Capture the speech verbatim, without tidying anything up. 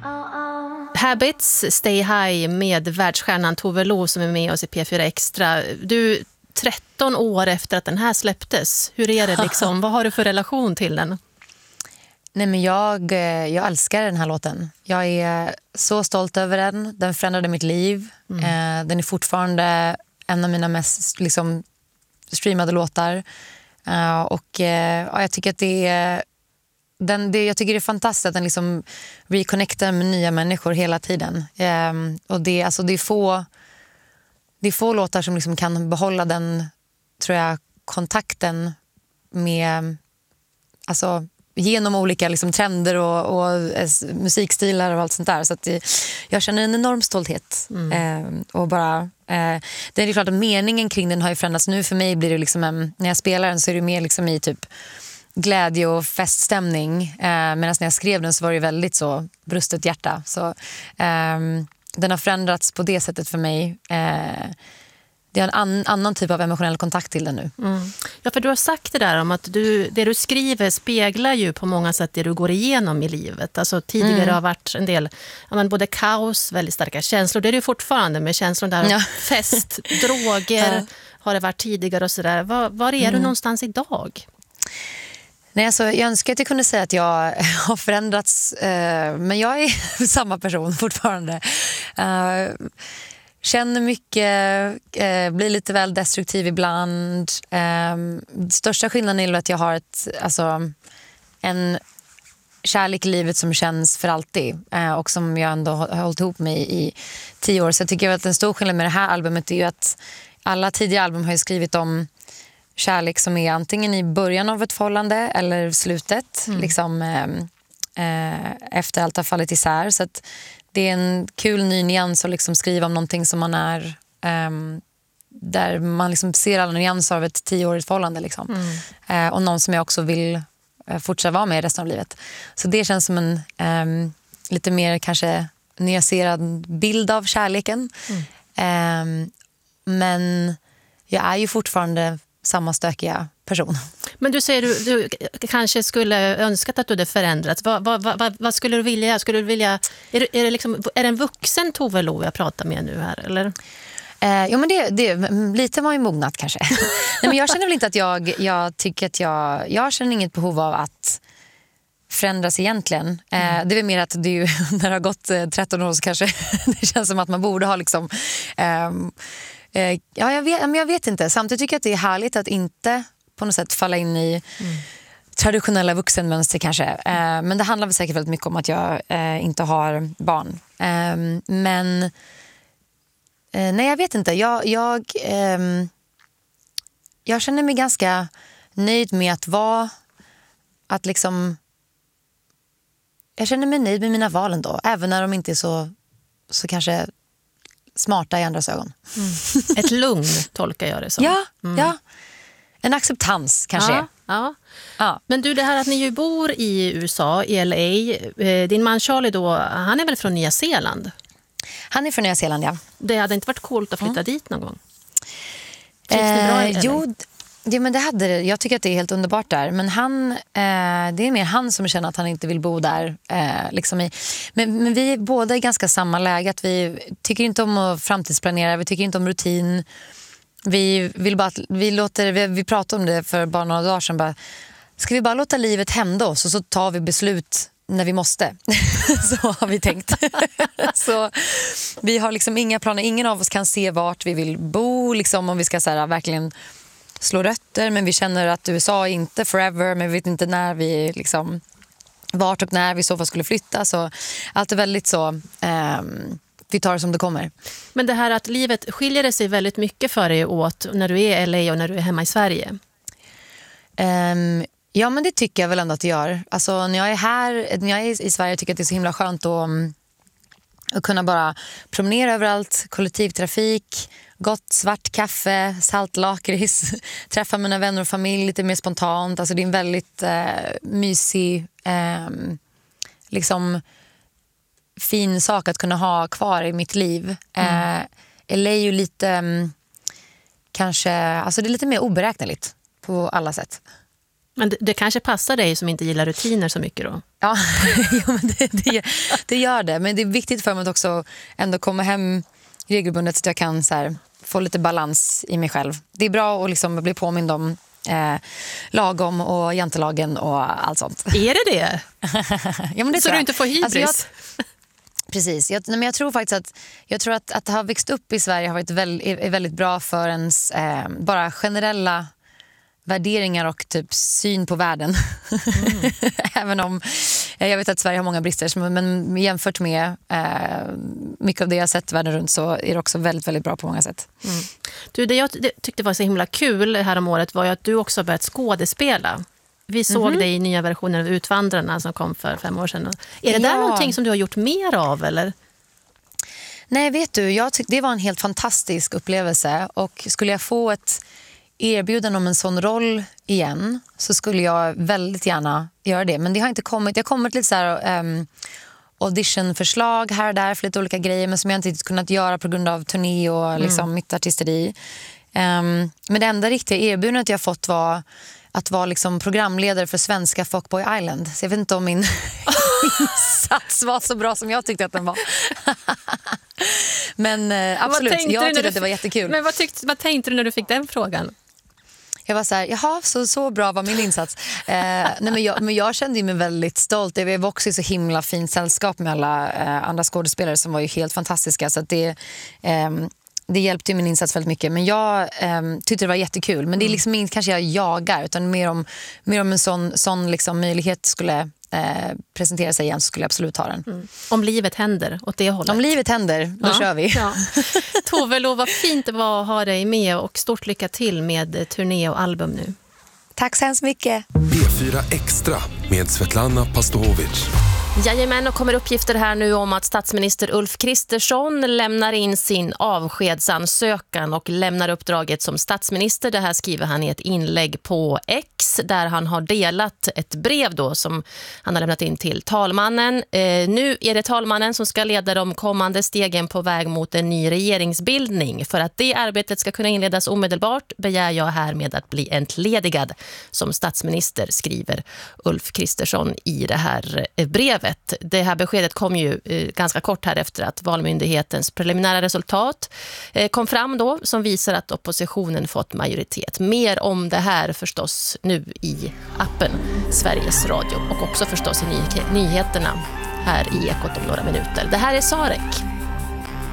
Habits, Stay High med världsstjärnan Tove Lo som är med oss i P fyra Extra. Du, tretton år efter att den här släpptes, hur är det liksom? Vad har du för relation till den? Nej, men jag, jag älskar den här låten. Jag är så stolt över den. Den förändrade mitt liv. Mm. Eh, den är fortfarande en av mina mest liksom, streamade låtar. Eh, och eh, ja, jag tycker att det är den, det, jag tycker det är fantastiskt att den liksom reconnectar med nya människor hela tiden. Eh, och det, alltså, det, är få, det är få låtar som liksom kan behålla den, tror jag, kontakten med... Alltså, genom olika liksom, trender och, och eh, musikstilar och allt sånt där. Så att det, jag känner en enorm stolthet. Mm. Eh, och bara, eh, det är klart att meningen kring den har ju förändrats. Nu för mig blir det liksom en, när jag spelar den så är det mer liksom i typ glädje och feststämning. Eh, Medan när jag skrev den så var det väldigt så brustet hjärta. Så eh, den har förändrats på det sättet för mig. Eh, Det är en an, annan typ av emotionell kontakt till den nu. Mm. Ja, för du har sagt det där om att du, det du skriver speglar ju på många sätt det du går igenom i livet. Alltså tidigare mm. har varit en del, ja, men både kaos, väldigt starka känslor. Det är det ju fortfarande med känslor där. Ja. Fest, droger ja. Har det varit tidigare och sådär. Var, var är mm. du någonstans idag? Nej, alltså, jag önskar att jag kunde säga att jag har förändrats. Eh, men jag är samma person fortfarande. Eh, Känner mycket, eh, blir lite väl destruktiv ibland. Eh, största skillnaden är att jag har ett, alltså, en kärlek i livet som känns för alltid. Eh, och som jag ändå har hållit ihop med i, i tio år. Så jag tycker att en stor skillnad med det här albumet är ju att alla tidigare album har ju skrivit om kärlek som är antingen i början av ett förhållande eller slutet. Mm. Liksom, eh, eh, efter allt har fallit isär. Så att det är en kul ny nyans att liksom skriva om någonting som man är... Um, där man liksom ser alla nyanser av ett tioårigt förhållande. Liksom. Mm. Uh, och någon som jag också vill uh, fortsätta vara med resten av livet. Så det känns som en um, lite mer kanske nyanserad bild av kärleken. Mm. Um, men jag är ju fortfarande samma stökiga person. Men du säger du, du kanske skulle önskat att du hade förändrats. Vad, vad, vad, vad skulle du vilja? Skulle du vilja är, det, är, det liksom, är det en vuxen Tove Lo jag pratar med nu här? Eller? Eh, jo, men det, det, lite var ju mognat kanske. Nej, men jag känner väl inte att jag, jag tycker att jag... Jag känner inget behov av att förändras egentligen. Mm. Eh, det är väl mer att det är ju, när det har gått eh, tretton år så kanske det känns som att man borde ha liksom... Eh, eh, ja, jag vet, men jag vet inte. Samtidigt tycker jag att det är härligt att inte på något sätt falla in i mm. traditionella vuxenmönster kanske. Eh, men det handlar väl säkert väldigt mycket om att jag eh, inte har barn. Eh, men eh, nej, jag vet inte. Jag, jag, eh, jag känner mig ganska nöjd med att vara att liksom jag känner mig nöjd med mina val ändå. Även när de inte är så, så kanske smarta i andras ögon. Mm. Ett lugn tolkar jag det som. Ja, mm. ja. En acceptans kanske. Ja, ja. Ja. Men du, det här att ni ju bor i U S A, i L A. Din man Charlie då, han är väl från Nya Zeeland? Han är från Nya Zeeland, ja. Det hade inte varit coolt att flytta mm. dit någon gång? Trivs ni bra i L A? Jo, ja, men det hade det. Jag tycker att det är helt underbart där. Men han, eh, det är mer han som känner att han inte vill bo där. Eh, liksom i. Men, men vi är båda i ganska samma läge. Att vi tycker inte om att framtidsplanera. Vi tycker inte om rutin. Vi vill bara, vi, låter, vi, vi pratade om det för bara några dagar sedan. Bara, ska vi bara låta livet hända oss och så tar vi beslut när vi måste. Så har vi tänkt. Så vi har liksom inga planer. Ingen av oss kan se vart vi vill bo. Liksom, om vi ska så här, verkligen slå rötter. Men vi känner att U S A är inte forever. Men vi vet inte när vi liksom, vart och när vi i så fall skulle flytta. Så allt är väldigt så... Um, vi tar det som det kommer. Men det här att livet skiljer sig väldigt mycket för dig åt när du är i L A och när du är hemma i Sverige? Um, ja, men det tycker jag väl ändå att det gör. Alltså när jag är här, när jag är i Sverige tycker jag att det är så himla skönt att, att kunna bara promenera överallt, kollektivtrafik, gott svart kaffe, saltlakrits, träffa mina vänner och familj lite mer spontant. Alltså det är en väldigt uh, mysig uh, liksom fin sak att kunna ha kvar i mitt liv. Mm. Eh, L A är ju lite um, kanske, alltså det är lite mer oberäkneligt på alla sätt. Men det, det kanske passar dig som inte gillar rutiner så mycket då? Ja, ja men det, det, det gör det. Men det är viktigt för mig att också ändå komma hem regelbundet så att jag kan så här, få lite balans i mig själv. Det är bra att liksom bli påmind om eh, lagom och jantelagen och allt sånt. Är det det? Ja, men det så du inte får hybris? Alltså jag, precis. Jag, men jag tror faktiskt att, jag tror att, att ha växt upp i Sverige har varit väl, är, är väldigt bra för ens eh, bara generella värderingar och typ syn på världen. Mm. Även om jag vet att Sverige har många brister, men jämfört med eh, mycket av det jag sett världen runt så är det också väldigt, väldigt bra på många sätt. Mm. Du, det jag tyckte var så himla kul här om året var ju att du också har börjat skådespela. Vi såg mm-hmm. dig i nya versioner av Utvandrarna som kom för fem år sedan. Är det ja. där någonting som du har gjort mer av, eller? Nej, vet du, jag tyck- det var en helt fantastisk upplevelse, och skulle jag få ett erbjuden om en sån roll igen så skulle jag väldigt gärna göra det. Men det har inte kommit. Det har kommit lite så här um, auditionförslag här och där för lite olika grejer, men som jag inte kunnat göra på grund av turné och liksom mm. mitt artisteri. Um, men det enda riktiga erbjudandet jag fått var att vara liksom programledare för svenska Fuckboy Island. Så jag vet inte om min insats var så bra som jag tyckte att den var. Men eh, absolut, jag tyckte att det var jättekul. Men vad, tyckte, vad tänkte du när du fick den frågan? Jag var så här, jaha, så, så bra var min insats. Eh, nej, men, jag, men jag kände mig väldigt stolt. Jag var också i så himla fint sällskap med alla eh, andra skådespelare som var ju helt fantastiska. Så att det, eh, det hjälpte min insats väldigt mycket. Men jag eh, tyckte det var jättekul. Men det är liksom inte kanske jag jagar, utan mer om, mer om en sån, sån liksom möjlighet skulle eh, presentera sig igen, så skulle jag absolut ha den. Mm. Om livet händer åt det hållet. Om livet händer, då ja. kör vi. Ja. Tove Lo, vad fint det var att ha dig med, och stort lycka till med turné och album nu. Tack så hemskt mycket. B fyra Extra med Svetlana Pastovic. Jajamän, och kommer uppgifter här nu om att statsminister Ulf Kristersson lämnar in sin avskedsansökan och lämnar uppdraget som statsminister. Det här skriver han i ett inlägg på X, där han har delat ett brev då som han har lämnat in till talmannen. Eh, nu är det talmannen som ska leda de kommande stegen på väg mot en ny regeringsbildning. För att det arbetet ska kunna inledas omedelbart begär jag härmed att bli entledigad som statsminister, skriver Ulf Kristersson i det här brevet. Det här beskedet kom ju eh, ganska kort här efter att Valmyndighetens preliminära resultat eh, kom fram då, som visar att oppositionen fått majoritet. Mer om det här förstås nu i appen Sveriges Radio, och också förstås i ny- nyheterna här i Ekot om några minuter. Det här är Sarek.